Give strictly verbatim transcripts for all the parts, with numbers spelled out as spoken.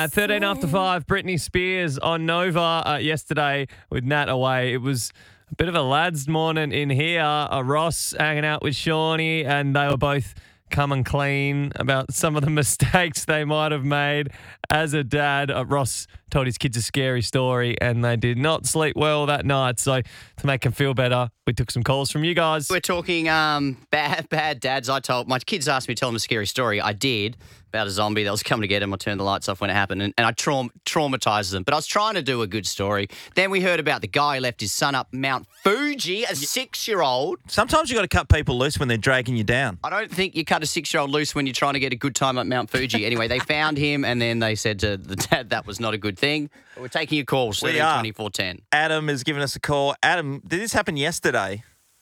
At thirteen after five, Britney Spears on Nova uh, yesterday with Nat away. It was a bit of a lads' morning in here. Uh, Ross hanging out with Shawnee, and they were both coming clean about some of the mistakes they might have made as a dad. Uh, Ross told his kids a scary story, and they did not sleep well that night. So to make them feel better, we took some calls from you guys. We're talking um, bad bad dads. I told my kids asked me to tell them a scary story. I did about a zombie that was coming to get him. I turned the lights off when it happened, and, and I traum- traumatized them. But I was trying to do a good story. Then we heard about the guy who left his son up Mount Fuji, a six-year-old. Sometimes you got to cut people loose when they're dragging you down. I don't think you cut a six-year-old loose when you're trying to get a good time at Mount Fuji. Anyway, they found him, and then they said to the dad that was not a good thing. But we're taking your calls, We thirteen are. twenty-four ten. Adam has given us a call. Adam, did this happen yesterday?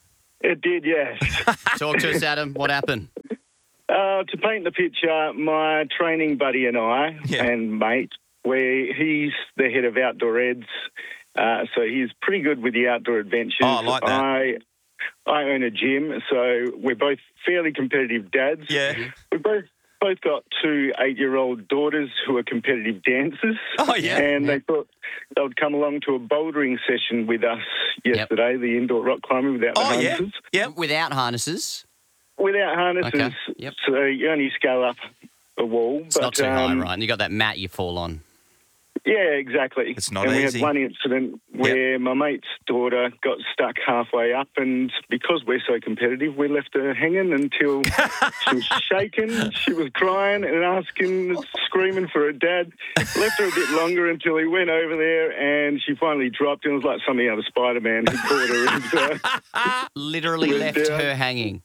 It did, yes. Talk to us, Adam. What happened? Uh, to paint the picture, my training buddy and I, Yeah. and mate, we he's the head of Outdoor Eds, uh, so he's pretty good with the outdoor adventures. Oh, I like that. I, I own a gym, so we're both fairly competitive dads. Yeah. We both both got two eight-year-old daughters who are competitive dancers. Oh, yeah. And they thought they would come along to a bouldering session with us yesterday, the indoor rock climbing without the Oh, yeah. harnesses. Yep. Without harnesses. Without harnesses, Okay, yep. so you only scale up a wall. It's but, not too um, high, right? And you got that mat you fall on. Yeah, exactly. It's not and easy. we had one incident where my mate's daughter got stuck halfway up, and because we're so competitive, we left her hanging until she was shaking, she was crying and asking, screaming for her dad. Left her a bit longer until he went over there, and she finally dropped, and it was like something out of Spider-Man. He caught her. And, uh, Literally Went left down. her hanging.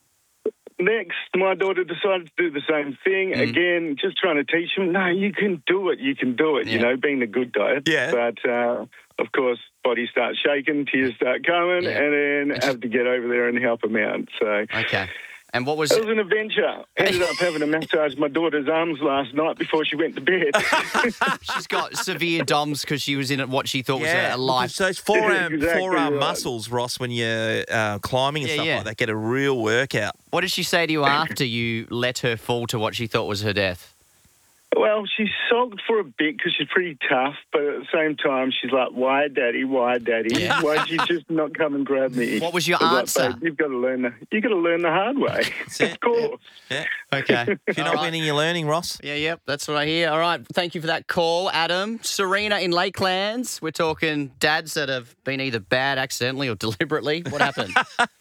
Next, my daughter decided to do the same thing. Mm. Again, just trying to teach him, no, you can do it, you can do it, Yeah. you know, being the good guy. Yeah. But, uh, of course, body starts shaking, tears start coming, Yeah. and then And have to get over there and help him out. So Okay. And what was it was an adventure. Ended up having to massage my daughter's arms last night before she went to bed. she's got severe DOMS because she was in what she thought was a, a life. So those forearm, Exactly forearm right. muscles, Ross, when you're uh, climbing and Yeah, stuff yeah. like that, get a real workout. What did she say to you after you let her fall to what she thought was her death? Well, she sulked for a bit because she's pretty tough, but at the same time, she's like, why, Daddy, why, Daddy? Yeah. Why'd you just not come and grab me? What was your I like, answer? "Babe, you've got to learn the, you've got to learn the hard way. it. Of course. Yeah. Okay. If you're not winning, you're learning, Ross. Yeah, yep, that's what I hear. All right, thank you for that call, Adam. Serena in Lakelands. We're talking dads that have been either bad accidentally or deliberately. What happened?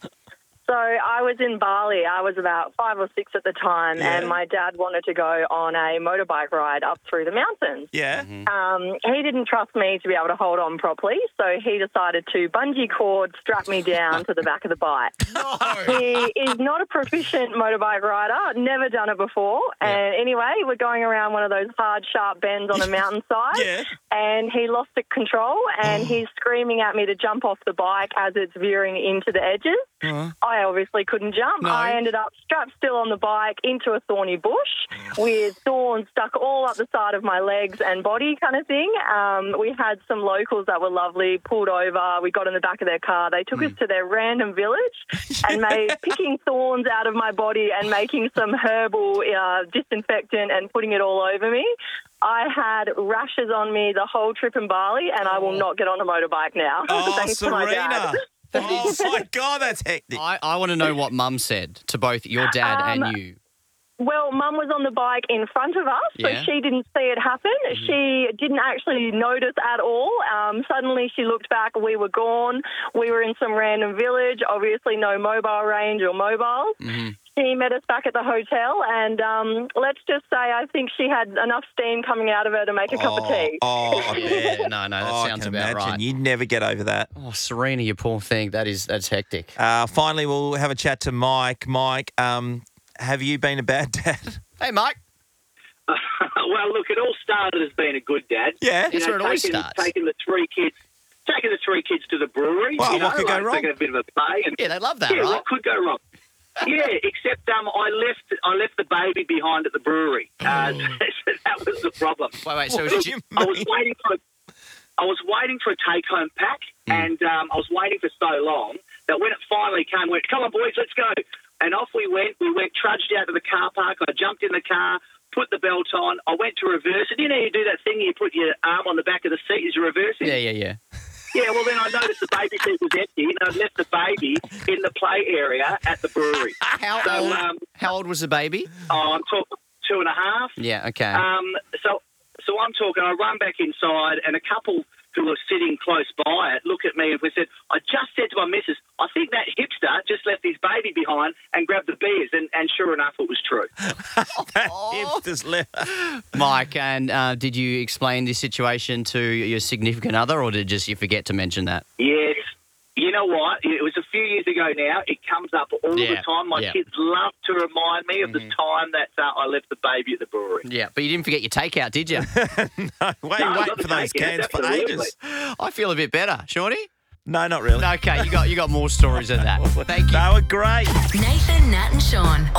So I was in Bali. I was about five or six at the time, Yeah. and my dad wanted to go on a motorbike ride up through the mountains. Yeah. Um, he didn't trust me to be able to hold on properly, so he decided to bungee cord strap me down to the back of the bike. He is not a proficient motorbike rider, never done it before. And anyway, we're going around one of those hard, sharp bends on a mountainside, Yeah. and he lost the control, and he's screaming at me to jump off the bike as it's veering into the edges. I obviously couldn't jump. No. I ended up strapped still on the bike into a thorny bush with thorns stuck all up the side of my legs and body kind of thing. Um, we had some locals that were lovely, pulled over. We got in the back of their car. They took us to their random village and made picking thorns out of my body and making some herbal uh, disinfectant and putting it all over me. I had rashes on me the whole trip in Bali, and I will not get on a motorbike now. Oh, Thanks to my dad. Serena. Oh, my God, that's hectic. I, I want to know what Mum said to both your dad Um, and you. Well, Mum was on the bike in front of us, Yeah. so she didn't see it happen. She didn't actually notice at all. Um, suddenly she looked back, we were gone. We were in some random village, obviously no mobile range or mobiles. She met us back at the hotel, and um, let's just say I think she had enough steam coming out of her to make a cup of tea. Oh, I bet. Yeah, no, no, that Oh, I sounds can about imagine. right. You'd never get over that. Oh, Serena, you poor thing. That is, that's hectic. Uh, finally, we'll have a chat to Mike. Mike, um, have you been a bad dad? Hey, Mike. Well, look, it all started as being a good dad. Yeah. That's where it always taking, starts. taking the three kids, taking the three kids to the brewery. Well, you know, what could go like wrong? Taking a bit of a play, and Yeah, they love that, yeah, right? what could go wrong? Yeah, except um, I left I left the baby behind at the brewery. Uh, so that was the problem. Wait, wait, so What was do you, you I was mean? waiting for I was waiting for a take home pack, and um, I was waiting for so long that when it finally came, I went, "Come on, boys, let's go!" And off we went. We went trudged out to the car park. I jumped in the car, put the belt on. I went to reverse it. You know, you do that thing, you put your arm on the back of the seat as you're reversing. Yeah, yeah, yeah. Yeah, well, then I noticed the baby seat was empty, and I'd left the baby in the play area at the brewery. How So, old? um, How old was the baby? Oh, I'm talking two and a half. Yeah. Okay. Um, so, so I'm talking. I run back inside, and a couple who were sitting close by it look at me and we said, "I just said to my missus, I think that hipster just left his baby behind and grabbed the beers." And, and sure enough, it was true. That hipster's left. Mike, and uh, did you explain this situation to your significant other, or did just you forget to mention that? Yes. You know what? It was a few years ago now. It comes up all Yeah, the time. My yeah. kids love to remind me of the time that uh, I left the baby at the brewery. Yeah, but you didn't forget your takeout, did you? No, wait, No, wait not for those takeout, cans for absolutely. ages. I feel a bit better, Shawnee. No, not really. Okay, you got you got more stories than that. Thank you. They were great. Nathan, Nat, and Sean.